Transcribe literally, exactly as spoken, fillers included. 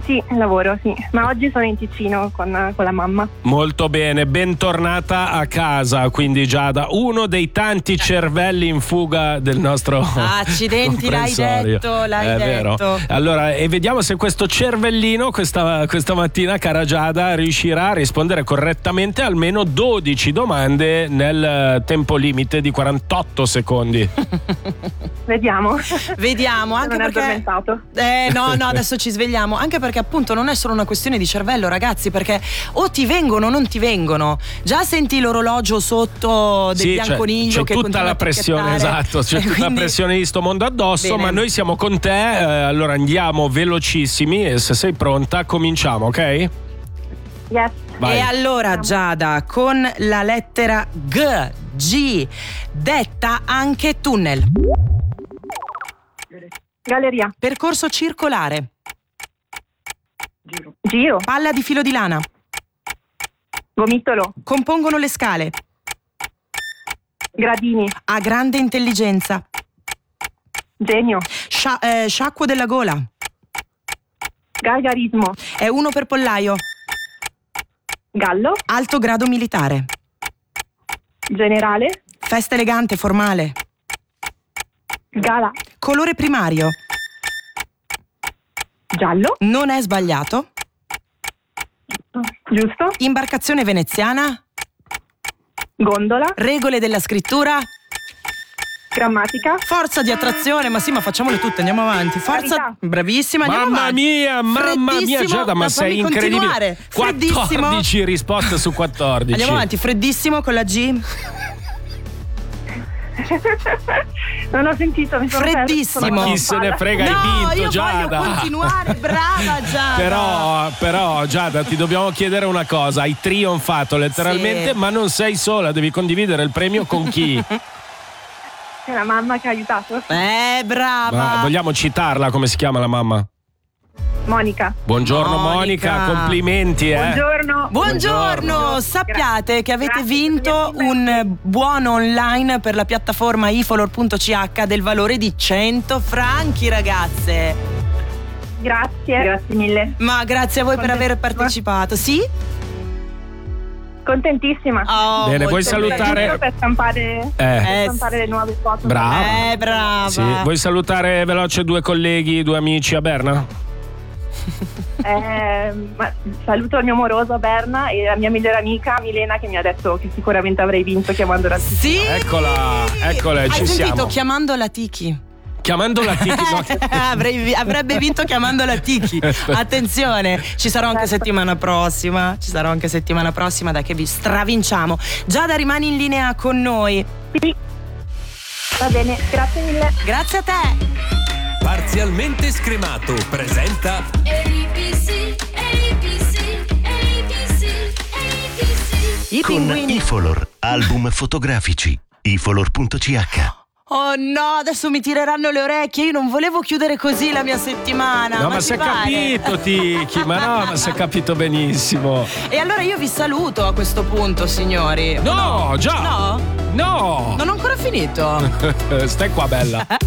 Sì, lavoro, sì, ma oggi sono in Ticino con, con la mamma. Molto bene, bentornata a casa, quindi Giada, uno dei tanti cervelli in fuga del nostro accidenti, l'hai detto, l'hai È detto. Vero. Allora, e vediamo se questo cervellino questa, questa mattina, cara Giada, riuscirà a rispondere correttamente a almeno dodici domande nel tempo limite di quarantotto secondi. Vediamo. Vediamo, anche non perché è addormentato. Eh no, no, adesso ci svegliamo, anche perché appunto non è solo una questione di cervello, ragazzi, perché o ti vengono o non ti vengono. Già senti l'orologio sotto del sì, bianconiglio c'è, c'è che tutta continua la a pressione, ticchettare. esatto, c'è E tutta quindi... la pressione di sto mondo addosso. Bene. Ma noi siamo con te, eh, allora andiamo velocissimi e se sei pronta cominciamo, ok? Yes. Vai. E allora Giada, con la lettera G, G, detta anche tunnel. Galleria. Percorso circolare. Giro. Giro. Palla di filo di lana. Gomitolo. Compongono le scale. Gradini. Ha grande intelligenza. Genio. Scia- eh, sciacquo della gola. Gargarismo. È uno per pollaio. Gallo. Alto grado militare. Generale. Festa elegante, formale. Gala. Colore primario. Giallo. Non è sbagliato. Giusto. Imbarcazione veneziana. Gondola. Regole della scrittura. Grammatica. Forza di attrazione. Ma sì, ma facciamole tutte, andiamo avanti. Forza. Carità. Bravissima, andiamo Mamma avanti. mia, mamma mia Freddissimo. Giada, ma Ma sei fammi incredibile. continuare. Freddissimo. quattordici risposte su quattordici. Andiamo avanti, freddissimo con la G. Non ho sentito, mi sono Freddissimo. persa. Ma chi se ne frega, No, hai vinto, io Giada. voglio continuare, brava Giada. Però, però Giada, ti dobbiamo chiedere una cosa, hai trionfato letteralmente, Sì. ma non sei sola, devi condividere il premio con chi? È la mamma che ha aiutato. Eh, brava. Ma vogliamo citarla, come si chiama la mamma? Monica. Buongiorno Monica. Monica, complimenti eh. Buongiorno. Buongiorno, Buongiorno. sappiate che avete Grazie vinto per il un buono online per la piattaforma ifolor punto c h del valore di cento franchi, ragazze. Grazie. Grazie mille. Ma grazie a voi per aver Contentissima. partecipato. Sì? Contentissima. Oh, Bene, molto vuoi salutare- Giusto per stampare, Eh. per Eh, stampare le nuove foto. Brava. Eh, brava. Sì. Vuoi salutare veloce due colleghi, due amici a Berna? Eh, ma saluto il mio amoroso Berna e la mia migliore amica Milena che mi ha detto che sicuramente avrei vinto chiamandola. Sì. Eccola, eccola, Hai ci sentito? siamo. Chiamando la Tiki. Chiamando la Tiki, no? Avrei- avrebbe vinto chiamando la Tiki. Attenzione, ci sarò anche settimana prossima. Ci sarò anche settimana prossima, dai che vi stravinciamo. Giada, rimani in linea con noi. Sì. Va bene, grazie mille. Grazie a te. Parzialmente scremato presenta A B C, A B C, A B C, A B C. I Con pinguini. Ifolor, album fotografici. ifolor punto c h. Oh no, adesso mi tireranno le orecchie. Io non volevo chiudere così la mia settimana. No, ma, ti si è pare? capito, Tiki, ma no, ma si è capito benissimo. E allora io vi saluto a questo punto, signori. No, già. No? No. Non ho ancora finito. Stai qua, bella.